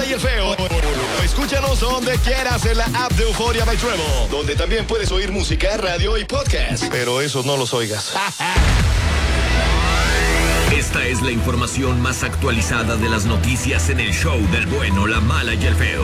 y el feo. Escúchanos donde quieras en la app de Euforia by Treble, donde también puedes oír música, radio y podcast. Pero esos no los oigas. Esta es la información más actualizada de las noticias en el show del bueno, la mala y el feo.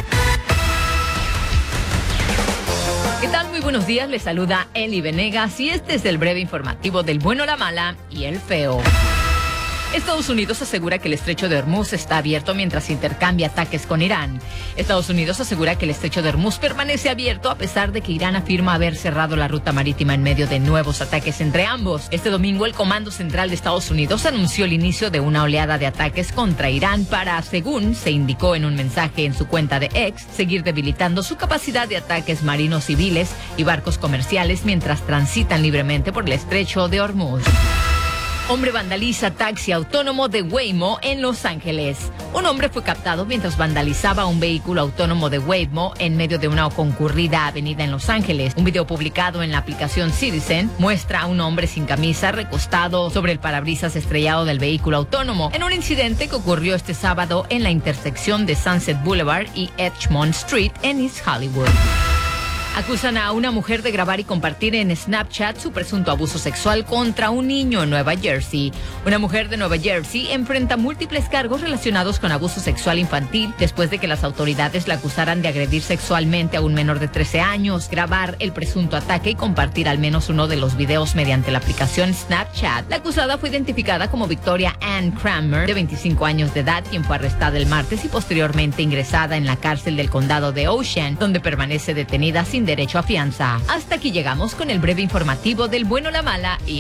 ¿Qué tal? Muy buenos días, les saluda Eli Venegas y este es el breve informativo del bueno, la mala y el feo. Estados Unidos asegura que el estrecho de Hormuz está abierto mientras intercambia ataques con Irán. Estados Unidos asegura que el estrecho de Hormuz permanece abierto a pesar de que Irán afirma haber cerrado la ruta marítima en medio de nuevos ataques entre ambos. Este domingo, el Comando Central de Estados Unidos anunció el inicio de una oleada de ataques contra Irán para, según se indicó en un mensaje en su cuenta de X, seguir debilitando su capacidad de ataques marinos civiles y barcos comerciales mientras transitan libremente por el estrecho de Hormuz. Hombre vandaliza taxi autónomo de Waymo en Los Ángeles. Un hombre fue captado mientras vandalizaba un vehículo autónomo de Waymo en medio de una concurrida avenida en Los Ángeles. Un video publicado en la aplicación Citizen muestra a un hombre sin camisa recostado sobre el parabrisas estrellado del vehículo autónomo en un incidente que ocurrió este sábado en la intersección de Sunset Boulevard y Edgemont Street en East Hollywood. Acusan a una mujer de grabar y compartir en Snapchat su presunto abuso sexual contra un niño en Nueva Jersey. Una mujer de Nueva Jersey enfrenta múltiples cargos relacionados con abuso sexual infantil después de que las autoridades la acusaran de agredir sexualmente a un menor de 13 años, grabar el presunto ataque y compartir al menos uno de los videos mediante la aplicación Snapchat. La acusada fue identificada como Victoria Ann Kramer, de 25 años de edad, quien fue arrestada el martes y posteriormente ingresada en la cárcel del condado de Ocean, donde permanece detenida sin derecho a fianza. Hasta aquí llegamos con el breve informativo del bueno, la mala y